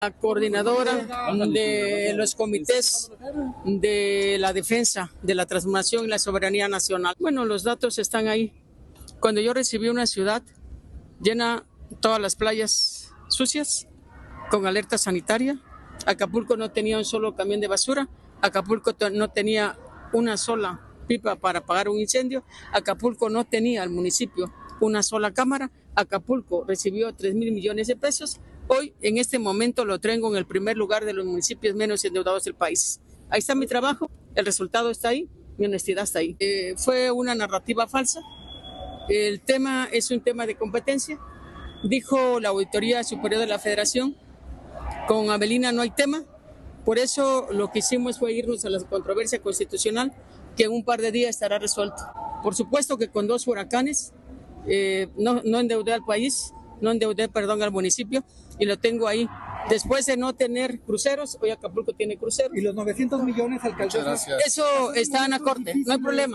La coordinadora de los comités de la defensa de la transformación y la soberanía nacional. Bueno, los datos están ahí. Cuando yo recibí una ciudad llena todas las playas sucias, con alerta sanitaria, Acapulco no tenía un solo camión de basura, Acapulco no tenía una sola pipa para apagar un incendio, Acapulco no tenía al municipio una sola cámara, Acapulco recibió 3,000 millones de pesos. Hoy, en este momento, lo tengo en el primer lugar de los municipios menos endeudados del país. Ahí está mi trabajo, el resultado está ahí, mi honestidad está ahí. Fue una narrativa falsa. El tema es un tema de competencia. Dijo la Auditoría Superior de la Federación, con Avelina no hay tema. Por eso lo que hicimos fue irnos a la controversia constitucional, que en un par de días estará resuelto. Por supuesto que con 2 huracanes no endeudé al país, no endeudé, perdón, al municipio, y lo tengo ahí. Después de no tener cruceros, hoy Acapulco tiene cruceros. ¿Y los 900 millones, alcaldesa? Eso está en la corte, no hay problema.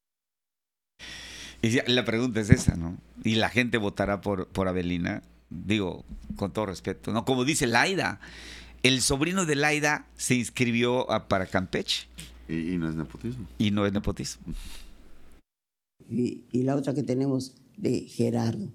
Y la pregunta es esa, ¿no? ¿Y la gente votará por Avelina? Digo, con todo respeto, ¿no? Como dice Laida, el sobrino de Laida se inscribió para Campeche. Y no es nepotismo. Y no es nepotismo. Y la otra que tenemos de Gerardo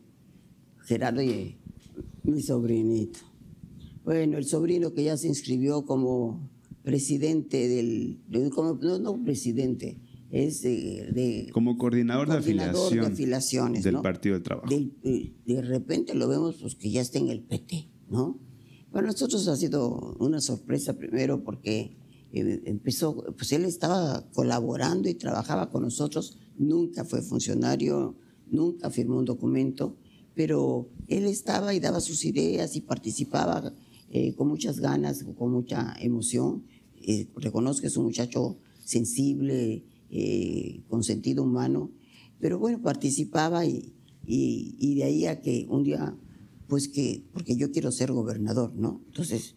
y mi sobrinito. Bueno, el sobrino que ya se inscribió como presidente no presidente, es como coordinador de afiliaciones del ¿no? Partido del Trabajo. De repente lo vemos pues, que ya está en el PT, ¿no? Para nosotros ha sido una sorpresa primero porque empezó, pues él estaba colaborando y trabajaba con nosotros, nunca fue funcionario, nunca firmó un documento, pero él estaba y daba sus ideas y participaba con muchas ganas, con mucha emoción. Reconozco que es un muchacho sensible, con sentido humano, pero bueno, participaba y de ahí a que un día, pues porque yo quiero ser gobernador, ¿no? Entonces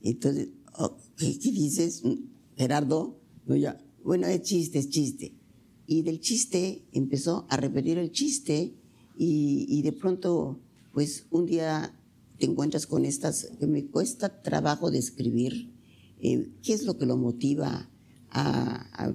¿qué dices, Gerardo? No, ya, bueno, es chiste. Y del chiste empezó a repetir el chiste y de pronto, pues un día te encuentras con estas, que me cuesta trabajo describir, qué es lo que lo motiva a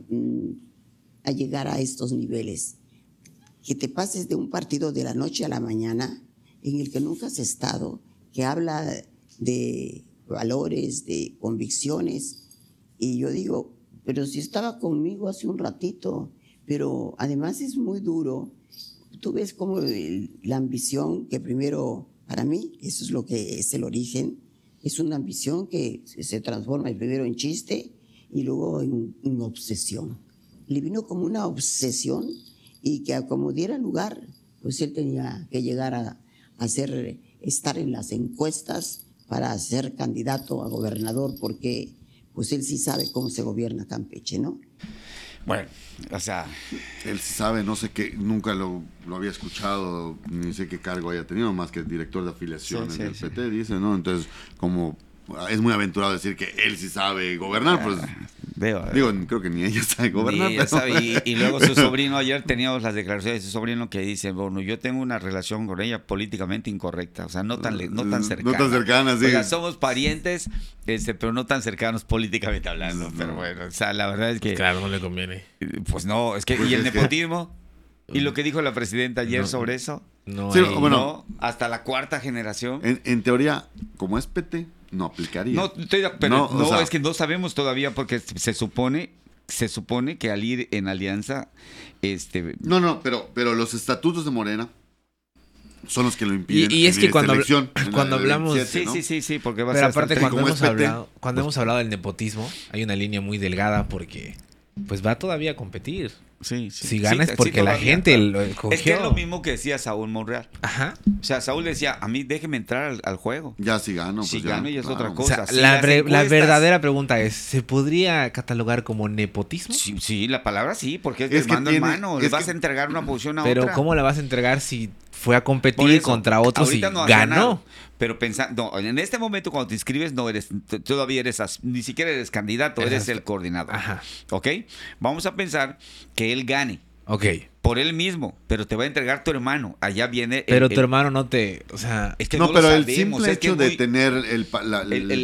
llegar a estos niveles. Que te pases de un partido de la noche a la mañana en el que nunca has estado, que habla de valores, de convicciones, y yo digo, pero si estaba conmigo hace un ratito, pero además es muy duro. Tú ves como la ambición, que primero, para mí, eso es lo que es el origen, es una ambición que se transforma primero en chiste y luego en obsesión. Le vino como una obsesión y que como diera lugar, pues él tenía que llegar a estar en las encuestas para ser candidato a gobernador, porque pues él sí sabe cómo se gobierna Campeche, ¿no? Bueno, o sea, él sí sabe, no sé qué, nunca lo había escuchado, ni sé qué cargo haya tenido, más que director de afiliaciones del PT, dice, ¿no? Entonces, como es muy aventurado decir que él sí sabe gobernar, pues digo, creo que ni ella sabe gobernar. Ni ella sabe, y luego su sobrino, ayer teníamos las declaraciones de su sobrino que dice, bueno, yo tengo una relación con ella políticamente incorrecta, o sea, no tan cercana. No tan cercana, sí. O sea, somos parientes, pero no tan cercanos políticamente hablando, pero bueno, o sea, la verdad es que... Pues claro, no le conviene. Pues no, es que, pues ¿y el nepotismo? ¿Y lo que dijo la presidenta ayer sobre eso? No, sí, bueno, hasta la 4ª generación. En teoría, como es PT, no aplicaría. No, pero es que no sabemos todavía porque se supone que al ir en alianza No, pero los estatutos de Morena son los que lo impiden. Y es que cuando hablamos 27, ¿no? Sí, porque va a pero ser aparte cuando hemos hablado del nepotismo, hay una línea muy delgada porque pues va todavía a competir. Sí. Si ganas porque la gente lo escogió. Es que es lo mismo que decía Saúl Monreal. Ajá. O sea, Saúl decía, a mí déjeme entrar al juego. Ya si gano. Si pues gano ya es otra O cosa. sea, la verdadera pregunta es, ¿se podría catalogar como nepotismo? Sí, la palabra sí, porque es de mano en mano. Le vas a entregar una posición a otra. Pero ¿cómo la vas a entregar si fue a competir contra otros y no ganó? Pero pensando, en este momento cuando te inscribes todavía ni siquiera eres candidato, eres el coordinador. Ajá. ¿Ok? Vamos a pensar que él gane. Ok. Por él mismo, pero te va a entregar tu hermano. Allá viene... Pero tu hermano no te... O sea... Es que no, pero lo el sabemos, simple es que hecho es muy, de tener